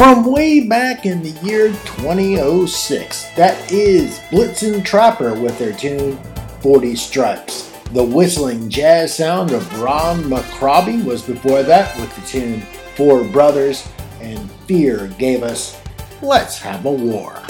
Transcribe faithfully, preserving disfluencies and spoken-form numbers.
From way back in the year twenty oh six, that is Blitzen Trapper with their tune forty Stripes. The whistling jazz sound of Ron McCrobbie was before that with the tune Four Brothers, and Fear gave us Let's Have a War.